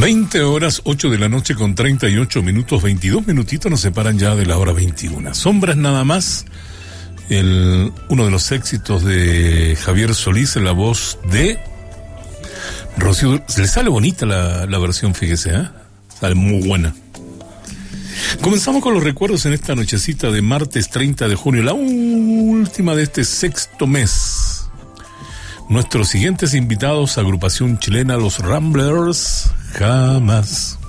20 horas, 8 de la noche con 38 minutos, 22 minutitos nos separan ya de la hora 21. Sombras nada más, uno de los éxitos de Javier Solís en la voz de Rocío. Le sale bonita la versión, fíjese, ¿eh? Sale muy buena. Comenzamos con los recuerdos en esta nochecita de martes 30 de junio, la última de este sexto mes. Nuestros siguientes invitados, agrupación chilena Los Ramblers, Jamás.